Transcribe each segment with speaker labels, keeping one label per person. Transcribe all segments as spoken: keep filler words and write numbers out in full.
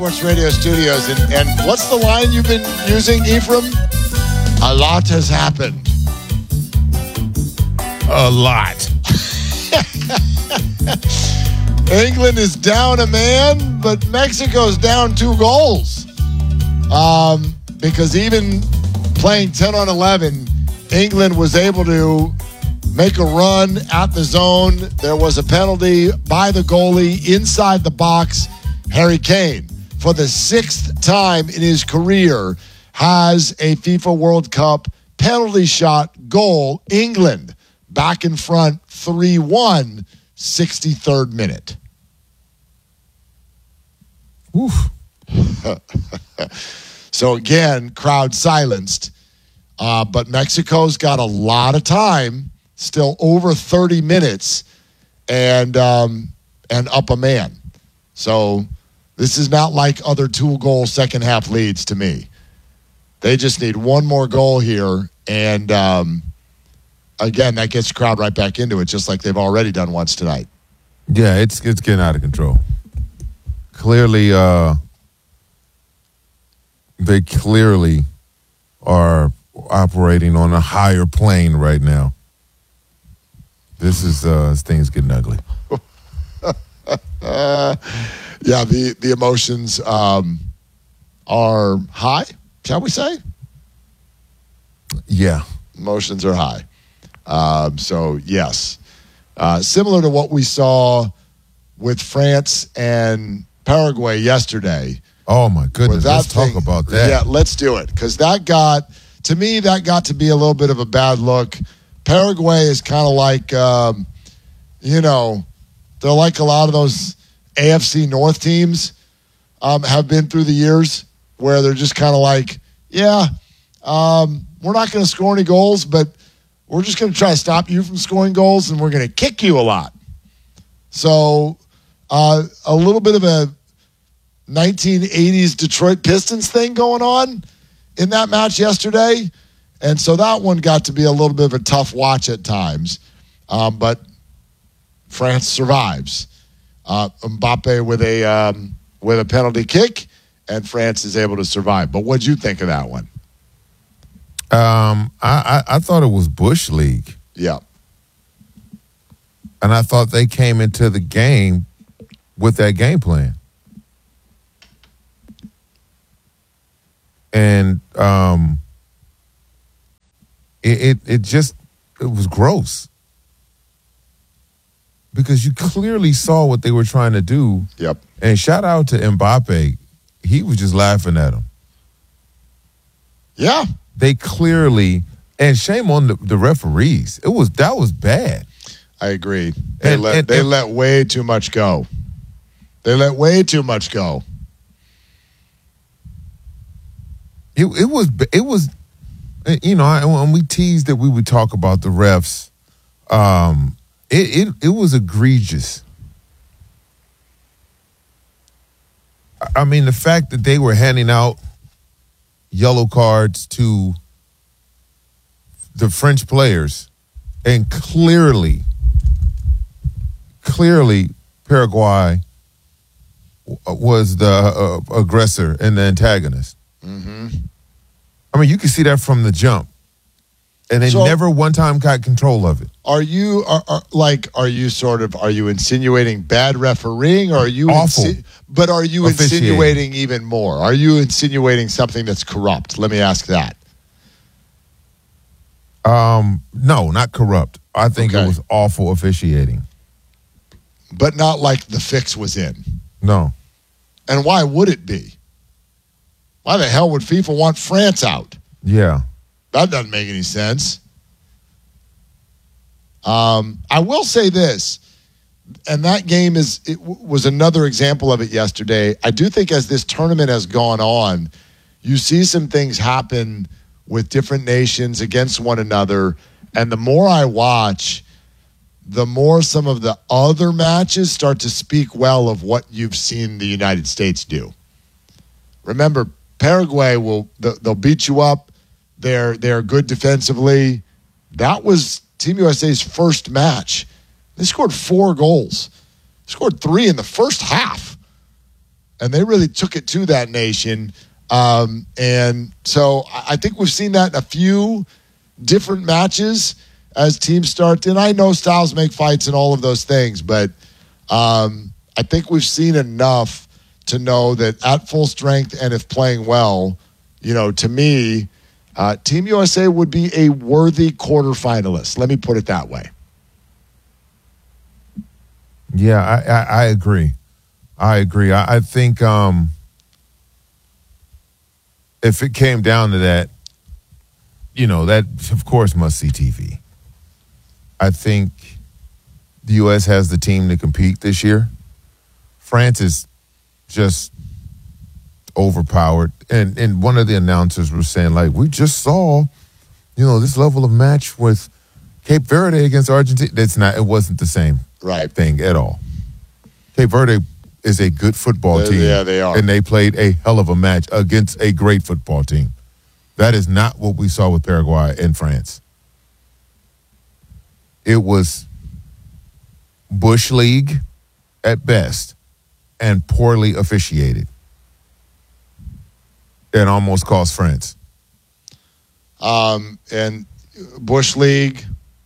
Speaker 1: Sports Radio Studios, and, and what's the line you've been using, Ephraim? A lot has happened.
Speaker 2: A lot.
Speaker 1: England is down a man, but Mexico's down two goals. Um, because even playing ten on eleven, England was able to make a run at the zone. There was a penalty by the goalie inside the box. Harry Kane, for the sixth time in his career, has a FIFA World Cup penalty shot goal. England back in front three one, sixty-third minute.
Speaker 2: Oof.
Speaker 1: So again, crowd silenced. Uh, but Mexico's got a lot of time, still over thirty minutes, and um, and up a man. So this is not like other two-goal second-half leads to me. They just need one more goal here, and um, again, that gets the crowd right back into it, just like they've already done once tonight.
Speaker 2: Yeah, it's it's getting out of control. Clearly, uh, they clearly are operating on a higher plane right now. This is uh, this thing's getting ugly.
Speaker 1: uh, yeah, the the emotions um, are high, shall we say?
Speaker 2: Yeah,
Speaker 1: emotions are high. Um, so yes, uh, similar to what we saw with France and Paraguay yesterday.
Speaker 2: Oh my goodness, let's
Speaker 1: thing,
Speaker 2: talk about that.
Speaker 1: Yeah, let's do it, because that got, to me, that got to be a little bit of a bad look. Paraguay is kind of like, um, you know, they're like a lot of those A F C North teams um, have been through the years, where they're just kind of like, yeah, um, we're not going to score any goals, but we're just going to try to stop you from scoring goals, and we're going to kick you a lot. So uh, a little bit of a nineteen eighties Detroit Pistons thing going on in that match yesterday. And so that one got to be a little bit of a tough watch at times. Um, but France survives. Uh, Mbappe with a um, with a penalty kick, and France is able to survive. But what'd you think of that one?
Speaker 2: Um, I, I, I thought it was Bush League.
Speaker 1: Yeah.
Speaker 2: And I thought they came into the game with that game plan. And um, it, it it just it was gross, because you clearly saw what they were trying to do.
Speaker 1: Yep.
Speaker 2: And shout out to Mbappe, he was just laughing at him.
Speaker 1: Yeah.
Speaker 2: They clearly, and shame on the, the referees. It was that was bad.
Speaker 1: I agree. They
Speaker 2: And-
Speaker 1: let
Speaker 2: and-
Speaker 1: they
Speaker 2: and-
Speaker 1: let way too much go. They let way too much go.
Speaker 2: It it was it was, you know, I- when we teased that we would talk about the refs, um, it it it was egregious. I mean, the fact that they were handing out yellow cards to the French players, and clearly, clearly Paraguay was the uh, aggressor and the antagonist.
Speaker 1: Mm-hmm.
Speaker 2: I mean, you can see that from the jump, and they
Speaker 1: So-
Speaker 2: never one time got control of it.
Speaker 1: Are you are, are like are you sort of are you insinuating bad refereeing, or are you
Speaker 2: Awful.
Speaker 1: insi- but are you
Speaker 2: Officiating.
Speaker 1: insinuating even more? Are you insinuating something that's corrupt? Let me ask that.
Speaker 2: Um, no, not corrupt. I think
Speaker 1: Okay.
Speaker 2: it was awful officiating.
Speaker 1: But not like the fix was in.
Speaker 2: No,
Speaker 1: And why would it be? Why the hell would FIFA want France out?
Speaker 2: yeah,
Speaker 1: That doesn't make any sense. Um, I will say this, and that game is it w- was another example of it yesterday. I do think as this tournament has gone on, you see some things happen with different nations against one another, and the more I watch, the more some of the other matches start to speak well of what you've seen the United States do. Remember, Paraguay will they'll beat you up. They're they're good defensively. That was Team U S A's first match. They scored four goals. Scored three in the first half. and they really took it to that nation. Um, and so I think we've seen that in a few different matches as teams start. And I know styles make fights and all of those things, but um, I think we've seen enough to know that at full strength and if playing well, you know, to me, uh, Team U S A would be a worthy quarterfinalist. Let me put it that way.
Speaker 2: Yeah, I, I, I agree. I agree. I, I think um, if it came down to that, you know, that, of course, must-see T V. I think the U S has the team to compete this year. France is just overpowered. And, and one of the announcers was saying, like, we just saw, you know, this level of match with Cape Verde against Argentina. It's not, it wasn't the same
Speaker 1: right
Speaker 2: thing at all. Cape Verde is a good football
Speaker 1: They're,
Speaker 2: team.
Speaker 1: Yeah, they are.
Speaker 2: And they played a hell of a match against a great football team. That is not what we saw with Paraguay and France. It was Bush League at best and poorly officiated. It almost cost France.
Speaker 1: Um, and Bush League,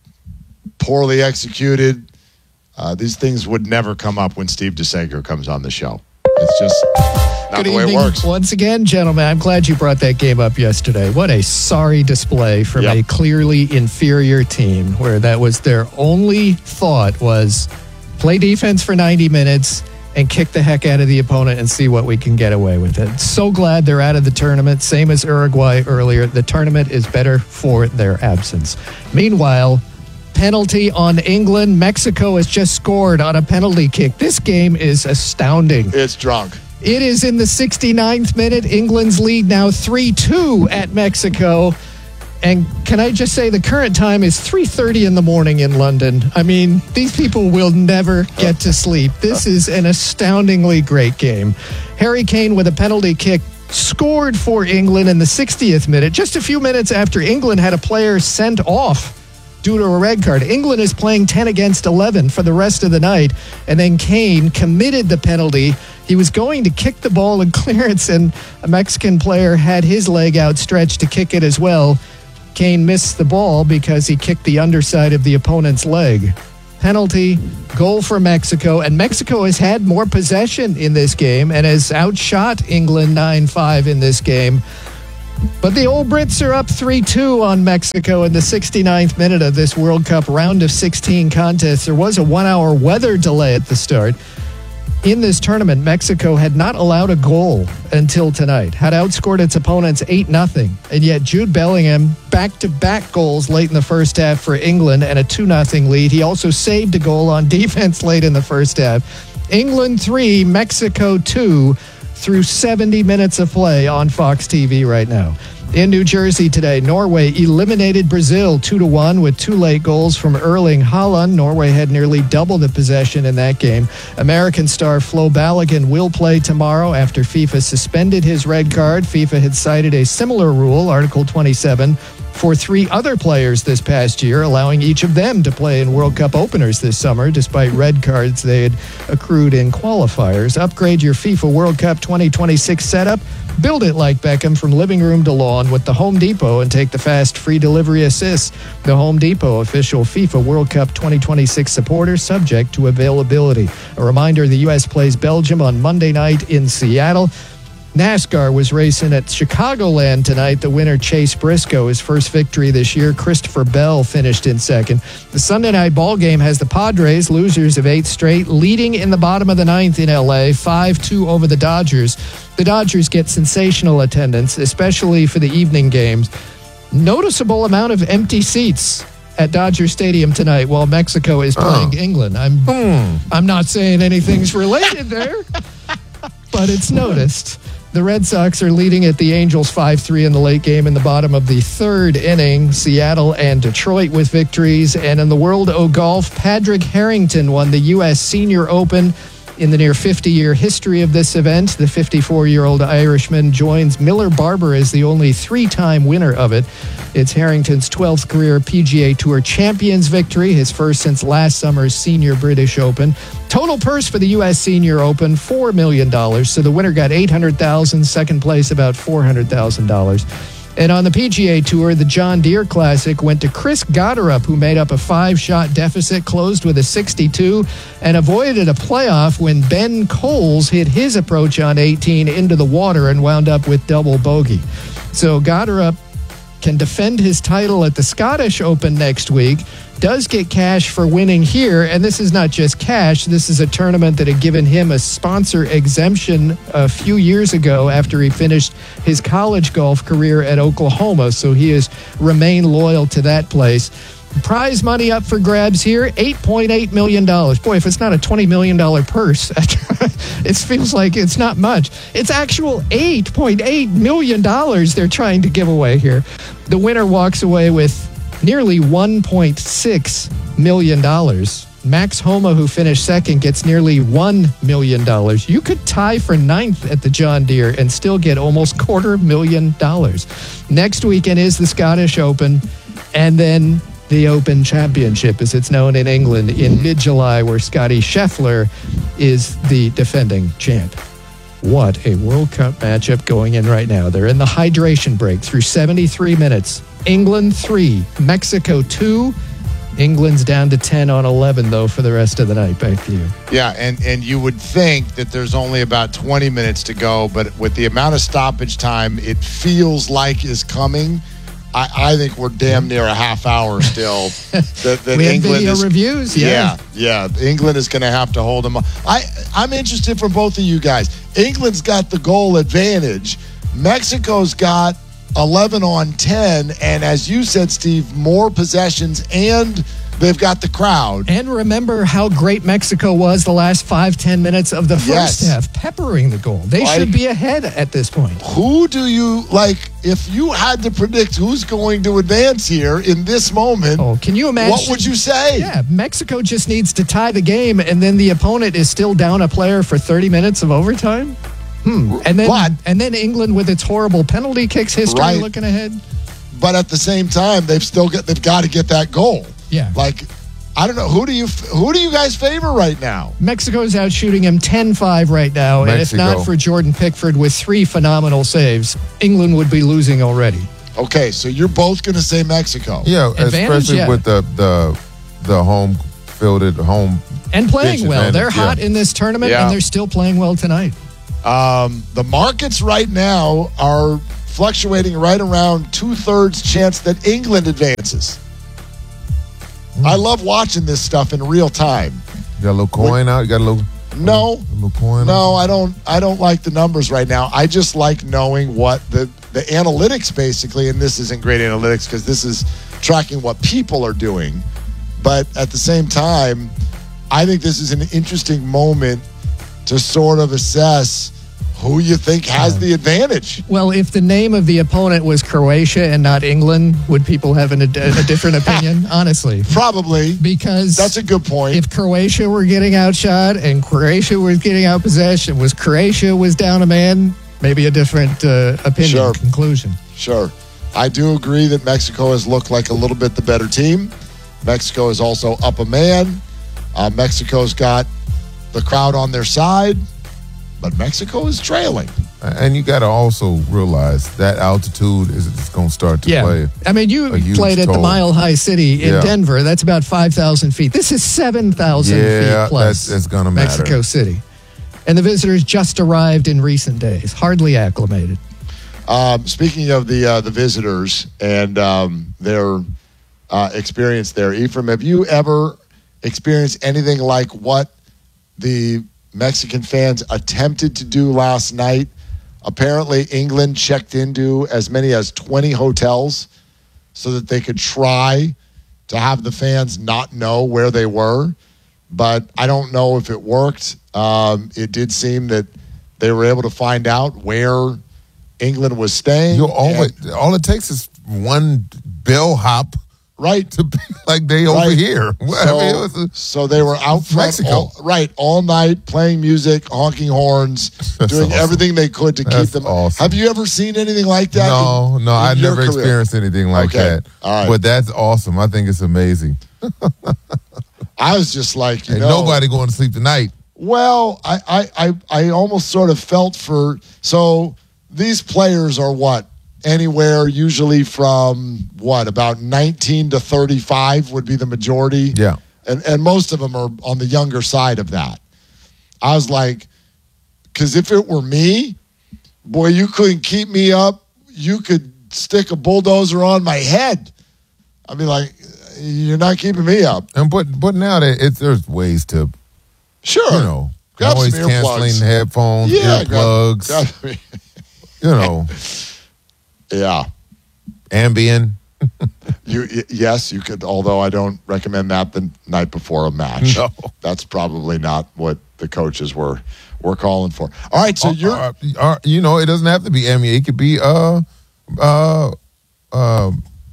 Speaker 1: poorly executed. Uh, these things would never come up when Steve DeSager comes on the show. It's just not
Speaker 3: Good
Speaker 1: the way
Speaker 3: evening
Speaker 1: it works.
Speaker 3: Once again, gentlemen, I'm glad you brought that game up yesterday. What a sorry display from
Speaker 1: Yep.
Speaker 3: a clearly inferior team where that was their only thought was play defense for ninety minutes and kick the heck out of the opponent and see what we can get away with it. So glad they're out of the tournament. Same as Uruguay earlier. The tournament is better for their absence. Meanwhile, penalty on England. Mexico has just scored on a penalty kick. This game is astounding.
Speaker 1: It's drunk.
Speaker 3: It is in the sixty-ninth minute. England's lead now three two at Mexico. And can I just say the current time is three thirty in the morning in London. I mean, these people will never get to sleep. This is an astoundingly great game. Harry Kane with a penalty kick scored for England in the sixtieth minute, just a few minutes after England had a player sent off due to a red card. England is playing ten against eleven for the rest of the night, and then Kane committed the penalty. He was going to kick the ball in clearance, and a Mexican player had his leg outstretched to kick it as well. Kane missed the ball because he kicked the underside of the opponent's leg. Penalty, goal for Mexico, and Mexico has had more possession in this game and has outshot England nine five in this game. But the old Brits are up three two on Mexico in the sixty-ninth minute of this World Cup round of sixteen contest. There was a one-hour weather delay at the start. In this tournament, Mexico had not allowed a goal until tonight, had outscored its opponents eight nothing, and yet Jude Bellingham back-to-back goals late in the first half for England and a two nothing lead. He also saved a goal on defense late in the first half. England three, Mexico two through seventy minutes of play on Fox T V right now. In New Jersey today, Norway eliminated Brazil two to one with two late goals from Erling Haaland. Norway had nearly double the possession in that game. American star Flo Balogun will play tomorrow after FIFA suspended his red card. FIFA had cited a similar rule, Article twenty-seven, for three other players this past year, allowing each of them to play in World Cup openers this summer, despite red cards they had accrued in qualifiers. Upgrade your FIFA World Cup twenty twenty-six setup. Build it like Beckham from living room to lawn with the Home Depot and take the fast free delivery assist. The Home Depot, official FIFA World Cup twenty twenty-six supporter, subject to availability. A reminder, the U S plays Belgium on Monday night in Seattle. NASCAR was racing at Chicagoland tonight. The winner, Chase Briscoe, his first victory this year. Christopher Bell finished in second. The Sunday night ball game has the Padres, losers of eight straight, leading in the bottom of the ninth in L A, five two over the Dodgers. The Dodgers get sensational attendance, especially for the evening games. Noticeable amount of empty seats at Dodger Stadium tonight while Mexico is playing
Speaker 2: Oh.
Speaker 3: England. I'm,
Speaker 2: Hmm.
Speaker 3: I'm not saying anything's related there, but it's noticed. The Red Sox are leading at the Angels five three in the late game in the bottom of the third inning. Seattle and Detroit with victories. And in the World O' Golf, Padraig Harrington won the U S Senior Open. In the near fifty-year history of this event, the fifty-four-year-old Irishman joins Miller Barber as the only three-time winner of it. It's Harrington's twelfth career P G A Tour Champions victory, his first since last summer's Senior British Open. Total purse for the U S Senior Open, four million dollars. So the winner got eight hundred thousand dollars, second place about four hundred thousand dollars. And on the P G A Tour, the John Deere Classic went to Chris Gotterup, who made up a five-shot deficit, closed with a sixty-two, and avoided a playoff when Ben Coles hit his approach on eighteen into the water and wound up with double bogey. So Gotterup can defend his title at the Scottish Open next week, does get cash for winning here, and this is not just cash. This is a tournament that had given him a sponsor exemption a few years ago after he finished his college golf career at Oklahoma, so he has remained loyal to that place. Prize money up for grabs here, eight point eight million dollars. Boy, if it's not a twenty million dollars purse, it feels like it's not much. It's actual eight point eight million dollars they're trying to give away here. The winner walks away with nearly one point six million dollars. Max Homa, who finished second, gets nearly one million dollars. You could tie for ninth at the John Deere and still get almost quarter million dollars. Next weekend is the Scottish Open, and then the Open Championship, as it's known in England, in mid-July, where Scotty Scheffler is the defending champ. What a World Cup matchup going in right now. They're in the hydration break through seventy-three minutes. England three, Mexico two. England's down to ten on eleven, though, for the rest of the night. Back to you.
Speaker 1: Yeah, and, and you would think that there's only about twenty minutes to go, but with the amount of stoppage time it feels like is coming, I, I think we're damn near a half hour still. that, that
Speaker 3: we
Speaker 1: England
Speaker 3: have video
Speaker 1: is,
Speaker 3: reviews. Yeah,
Speaker 1: yeah, yeah. England is going to have to hold them up. I, I'm interested from both of you guys. England's got the goal advantage. Mexico's got eleven on ten, and as you said, Steve, more possessions, and they've got the crowd.
Speaker 3: And remember how great Mexico was the last five, ten minutes of the first
Speaker 1: Yes.
Speaker 3: half, peppering the goal. They
Speaker 1: Like-
Speaker 3: should be ahead at this point.
Speaker 1: Who do you, like, if you had to predict who's going to advance here in this moment,
Speaker 3: Oh, can you imagine?
Speaker 1: what would you say?
Speaker 3: Yeah, Mexico just needs to tie the game, and then the opponent is still down a player for thirty minutes of overtime. Hmm. And then,
Speaker 1: But-
Speaker 3: and then England with its horrible penalty kicks history
Speaker 1: Right.
Speaker 3: looking ahead.
Speaker 1: But at the same time, they've still got, they've got to get that goal.
Speaker 3: Yeah.
Speaker 1: Like, I don't know, who do you who do you guys favor right now?
Speaker 3: Mexico's out shooting him ten five right now, and if
Speaker 2: Mexico.
Speaker 3: not for Jordan Pickford with three phenomenal saves, England would be losing already.
Speaker 1: Okay, so you're both going to say Mexico.
Speaker 2: Yeah,
Speaker 3: Advantage,
Speaker 2: especially
Speaker 3: yeah.
Speaker 2: with the the the home fielded home.
Speaker 3: And playing
Speaker 2: Pitch
Speaker 3: well. They're
Speaker 2: advantage,
Speaker 3: hot
Speaker 2: yeah.
Speaker 3: in this tournament,
Speaker 1: Yeah.
Speaker 3: and they're still playing well tonight.
Speaker 1: Um, the markets right now are fluctuating right around two-thirds chance that England advances.
Speaker 3: Hmm.
Speaker 1: I love watching this stuff in real time.
Speaker 2: You got a little coin out. You got a little
Speaker 1: No,
Speaker 2: a little coin.
Speaker 1: no,
Speaker 2: out?
Speaker 1: I don't. I don't like the numbers right now. I just like knowing what the the analytics basically. And this isn't great analytics because this is tracking what people are doing. But at the same time, I think this is an interesting moment to sort of assess who you think has the advantage.
Speaker 3: Well, if the name of the opponent was Croatia and not England, would people have an, a, a different opinion? Honestly.
Speaker 1: Probably.
Speaker 3: Because
Speaker 1: That's a good point.
Speaker 3: if Croatia were getting outshot and Croatia was getting out possession, was Croatia was down a man, maybe a different uh, opinion,
Speaker 1: Sure.
Speaker 3: conclusion.
Speaker 1: Sure. I do agree that Mexico has looked like a little bit the better team. Mexico is also up a man. Uh, Mexico's got the crowd on their side, but Mexico is trailing.
Speaker 2: And you got to also realize that altitude is going to start to
Speaker 3: Yeah.
Speaker 2: play.
Speaker 3: I mean, you
Speaker 2: a huge
Speaker 3: played at the
Speaker 2: toll.
Speaker 3: Mile High City in
Speaker 2: Yeah.
Speaker 3: Denver. That's about five thousand feet. This is seven thousand
Speaker 2: Yeah,
Speaker 3: feet plus
Speaker 2: that's- that's gonna matter.
Speaker 3: Mexico City. And the visitors just arrived in recent days, hardly acclimated.
Speaker 1: Um, speaking of the uh, the visitors and um, their uh, experience there, Ephraim, have you ever experienced anything like what the Mexican fans attempted to do last night? Apparently, England checked into as many as twenty hotels so that they could try to have the fans not know where they were. But I don't know if it worked. Um, it did seem that they were able to find out where England was staying.
Speaker 2: You all,
Speaker 1: and-
Speaker 2: it, all it takes is one bellhop
Speaker 1: right.
Speaker 2: to be like they over
Speaker 1: Right.
Speaker 2: here. Well,
Speaker 1: So,
Speaker 2: I mean, it was a,
Speaker 1: so they were out front,
Speaker 2: Mexico.
Speaker 1: all, right, all night playing music, honking horns,
Speaker 2: That's
Speaker 1: doing
Speaker 2: awesome.
Speaker 1: everything they could to
Speaker 2: That's
Speaker 1: keep them.
Speaker 2: awesome.
Speaker 1: Have you ever seen anything like that?
Speaker 2: no,
Speaker 1: in-
Speaker 2: no,
Speaker 1: in
Speaker 2: I've
Speaker 1: your
Speaker 2: never
Speaker 1: career?
Speaker 2: experienced anything like
Speaker 1: Okay.
Speaker 2: that.
Speaker 1: All right.
Speaker 2: But that's awesome. I think it's amazing.
Speaker 1: I was just like, you
Speaker 2: Ain't
Speaker 1: know,
Speaker 2: nobody going to sleep tonight.
Speaker 1: well, I, I, I, I almost sort of felt for, so these players are what? Anywhere usually from what, about nineteen to thirty-five would be the majority.
Speaker 2: Yeah.
Speaker 1: And, and most of them are on the younger side of that. I was like, because if it were me, boy, you couldn't keep me up. You could stick a bulldozer on my head. I'd be like, you're not keeping me up.
Speaker 2: And but but now that it's there's ways to
Speaker 1: Sure.
Speaker 2: you know
Speaker 1: Grab some
Speaker 2: noise canceling
Speaker 1: earplugs.
Speaker 2: headphones,
Speaker 1: Yeah,
Speaker 2: earplugs,
Speaker 1: grab- grab-
Speaker 2: you know,
Speaker 1: yeah.
Speaker 2: Ambien.
Speaker 1: You y- yes, you could. Although I don't recommend that the night before a match.
Speaker 2: No.
Speaker 1: That's probably not what the coaches were were calling for. All right, so you're
Speaker 2: Uh, uh, you know, it doesn't have to be Ambien. It could be uh uh uh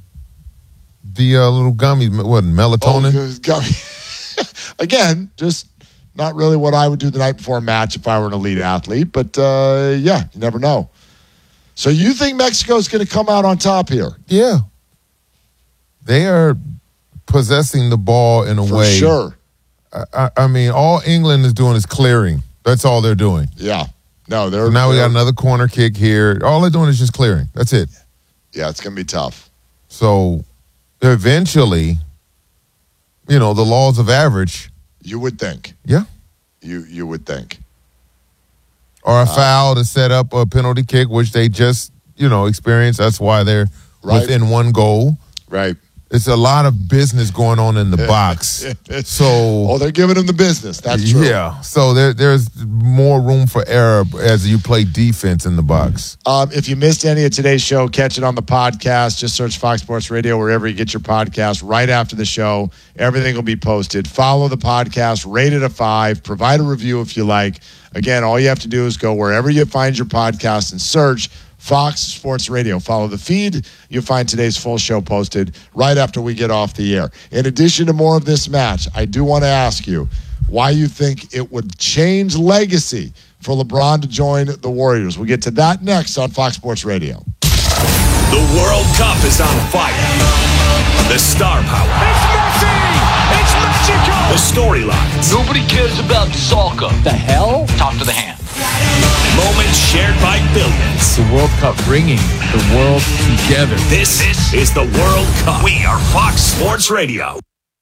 Speaker 2: the uh, little gummies. What melatonin?
Speaker 1: Oh, got me. Again, just not really what I would do the night before a match if I were an elite athlete. But uh, yeah, you never know. So you think Mexico's going to come out on top here?
Speaker 2: Yeah, they are possessing the ball in a
Speaker 1: For
Speaker 2: way.
Speaker 1: sure.
Speaker 2: I, I, I mean, all England is doing is clearing. That's all they're doing.
Speaker 1: Yeah. No, they're
Speaker 2: So now we
Speaker 1: they're-
Speaker 2: got another corner kick here. All they're doing is just clearing. That's it.
Speaker 1: Yeah, it's going to be tough.
Speaker 2: So eventually, you know, the laws of average,
Speaker 1: You would think.
Speaker 2: yeah,
Speaker 1: You you would think.
Speaker 2: or
Speaker 1: Uh,
Speaker 2: a foul to set up a penalty kick, which they just, you know, experienced. That's why they're
Speaker 1: Right.
Speaker 2: within one goal.
Speaker 1: Right.
Speaker 2: It's a lot of business going on in the box. So,
Speaker 1: Oh, they're giving him the business. That's true.
Speaker 2: yeah. So there, there's more room for error as you play defense in the box.
Speaker 1: Um, if you missed any of today's show, catch it on the podcast. Just search Fox Sports Radio wherever you get your podcast. Right after the show, everything will be posted. Follow the podcast, rate it a five, provide a review if you like. Again, all you have to do is go wherever you find your podcast and search Fox Sports Radio. Follow the feed. You'll find today's full show posted right after we get off the air. In addition to more of this match, I do want to ask you why you think it would change legacy for LeBron to join the Warriors. We'll get to that next on Fox Sports Radio.
Speaker 4: The World Cup is on fire. The star power.
Speaker 5: It's Messi! It's Mexico!
Speaker 4: The storylines.
Speaker 6: Nobody cares about soccer. The hell? Talk to the hand.
Speaker 4: Moments shared by billions.
Speaker 7: The World Cup bringing the world together.
Speaker 4: This is the World Cup. We are Fox Sports Radio.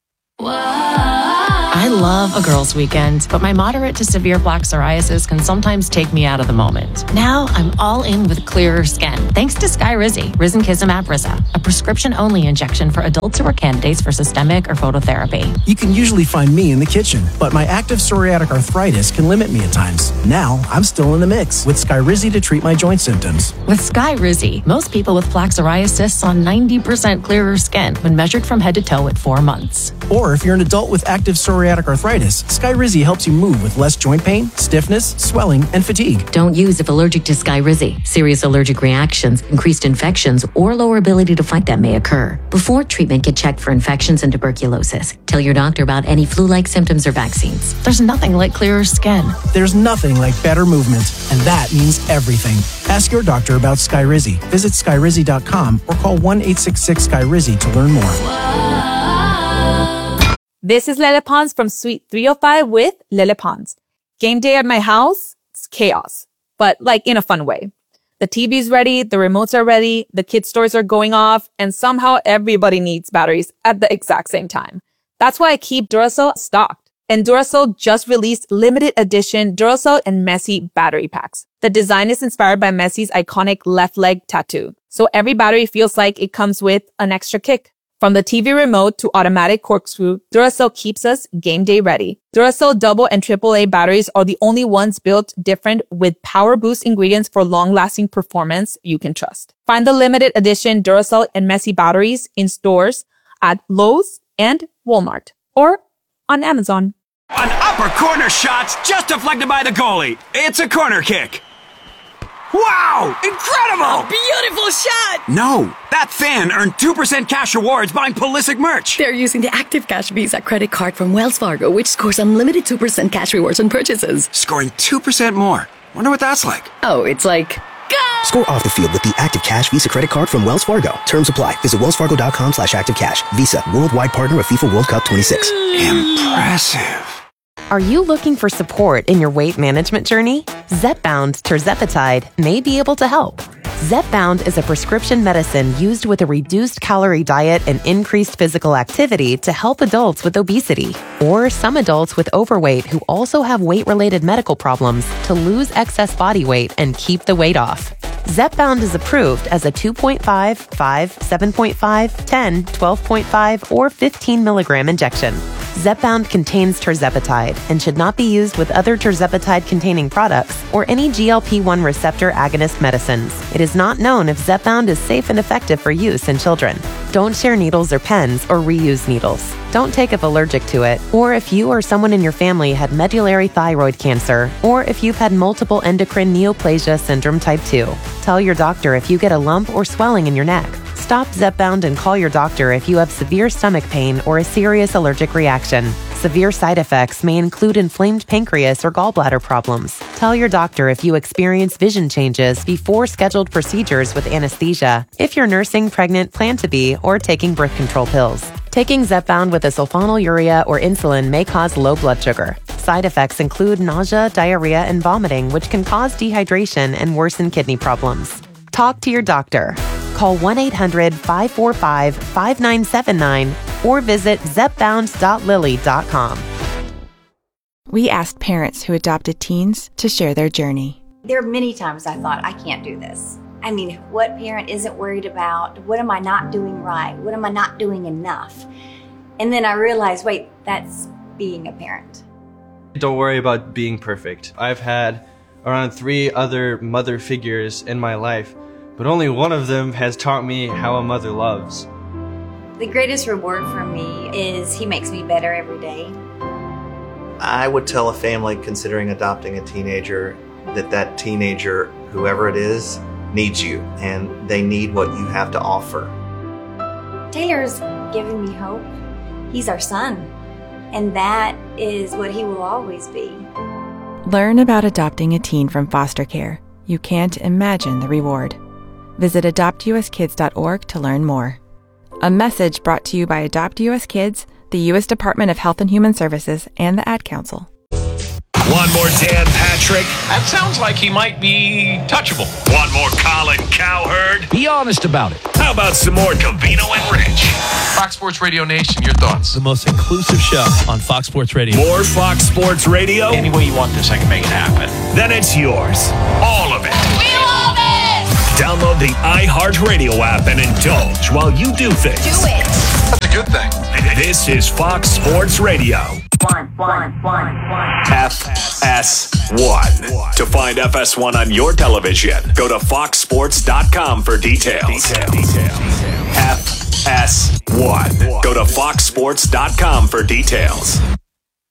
Speaker 8: I love a girls' weekend, but my moderate to severe plaque psoriasis can sometimes take me out of the moment. Now I'm all in with clearer skin, thanks to Skyrizi, Risankizumab Risa, a prescription-only injection for adults who are candidates for systemic or phototherapy.
Speaker 9: You can usually find me in the kitchen, but my active psoriatic arthritis can limit me at times. Now I'm still in the mix with Skyrizi to treat my joint symptoms.
Speaker 8: With Skyrizi, most people with plaque psoriasis saw ninety percent clearer skin when measured from head to toe at four months.
Speaker 9: Or if you're an adult with active psoriatic arthritis, Skyrizi helps you move with less joint pain, stiffness, swelling, and fatigue.
Speaker 10: Don't use if allergic to Skyrizi. Serious allergic reactions, increased infections, or lower ability to fight them may occur. Before treatment, get checked for infections and tuberculosis. Tell your doctor about any flu-like symptoms or vaccines.
Speaker 8: There's nothing like clearer skin.
Speaker 9: There's nothing like better movement, and that means everything. Ask your doctor about Skyrizi. Visit Skyrizi dot com or call one eight six six Skyrizi to learn more.
Speaker 11: This is Lele Pons from Suite three oh five with Lele Pons. Game day at my house, it's chaos, but like in a fun way. The T V's ready, the remotes are ready, the kids' stores are going off, and somehow everybody needs batteries at the exact same time. That's why I keep Duracell stocked. And Duracell just released limited edition Duracell and Messi battery packs. The design is inspired by Messi's iconic left leg tattoo. So every battery feels like it comes with an extra kick. From the T V remote to automatic corkscrew, Duracell keeps us game day ready. Duracell double and triple A batteries are the only ones built different with power boost ingredients for long-lasting performance you can trust. Find the limited edition Duracell and Messi batteries in stores at Lowe's and Walmart or on Amazon.
Speaker 5: An upper corner shot just deflected by the goalie. It's a corner kick.
Speaker 12: Wow! Incredible!
Speaker 13: A beautiful shot!
Speaker 12: No! That fan earned two percent cash rewards buying Pulisic merch!
Speaker 13: They're using the Active Cash Visa credit card from Wells Fargo, which scores unlimited two percent cash rewards on purchases.
Speaker 12: Scoring two percent more. Wonder what that's like.
Speaker 13: Oh, it's like... Go!
Speaker 14: Score off the field with the Active Cash Visa credit card from Wells Fargo. Terms apply. Visit wellsfargo.com slash activecash. Visa. Worldwide partner of FIFA World Cup twenty-six.
Speaker 12: Impressive.
Speaker 8: Are you looking for support in your weight management journey? Zepbound tirzepatide may be able to help. Zepbound is a prescription medicine used with a reduced calorie diet and increased physical activity to help adults with obesity or some adults with overweight who also have weight-related medical problems to lose excess body weight and keep the weight off. Zepbound is approved as a two point five, five, seven point five, ten, twelve point five, or fifteen milligram injection. Zepbound contains tirzepatide and should not be used with other tirzepatide-containing products or any G L P one receptor agonist medicines. It is not known if Zepbound is safe and effective for use in children. Don't share needles or pens or reuse needles. Don't take if allergic to it, or if you or someone in your family had medullary thyroid cancer, or if you've had multiple endocrine neoplasia syndrome type two. Tell your doctor if you get a lump or swelling in your neck. Stop Zepbound and call your doctor if you have severe stomach pain or a serious allergic reaction. Severe side effects may include inflamed pancreas or gallbladder problems. Tell your doctor if you experience vision changes before scheduled procedures with anesthesia, if you're nursing, pregnant, plan to be, or taking birth control pills. Taking Zepbound with a sulfonylurea or insulin may cause low blood sugar. Side effects include nausea, diarrhea, and vomiting, which can cause dehydration and worsen kidney problems. Talk to your doctor. Call one eight hundred, five four five, five nine seven nine or visit zepbound dot lilly dot com.
Speaker 15: We asked parents who adopted teens to share their journey.
Speaker 16: There are many times I thought, I can't do this. I mean, what parent isn't worried about? What am I not doing right? What am I not doing enough? And then I realized, wait, that's being a parent.
Speaker 17: Don't worry about being perfect. I've had around three other mother figures in my life, but only one of them has taught me how a mother loves.
Speaker 16: The greatest reward for me is he makes me better every day.
Speaker 18: I would tell a family considering adopting a teenager that that teenager, whoever it is, needs you, and they need what you have to offer.
Speaker 16: Taylor's giving me hope. He's our son, and that is what he will always be.
Speaker 15: Learn about adopting a teen from foster care. You can't imagine the reward. Visit adopt u s kids dot org to learn more. A message brought to you by Adopt U S Kids, the U S Department of Health and Human Services, and the Ad Council.
Speaker 4: One more Dan Patrick.
Speaker 6: That sounds like he might be touchable.
Speaker 4: One more Colin Cowherd.
Speaker 7: Be honest about it.
Speaker 4: How about some more Covino and Rich?
Speaker 19: Fox Sports Radio Nation, your thoughts?
Speaker 20: The most inclusive show on Fox Sports Radio.
Speaker 4: More Fox Sports Radio?
Speaker 6: Any way you want this, I can make it happen.
Speaker 4: Then it's yours. All of it.
Speaker 5: We love it!
Speaker 4: Download the iHeartRadio app and indulge while you do things.
Speaker 5: Do it!
Speaker 19: That's a good thing.
Speaker 4: This is Fox Sports Radio.
Speaker 5: One, one, one, one.
Speaker 4: F S one. To find F S one on your television, go to fox sports dot com for details. Details. F S one. Go to fox sports dot com for details.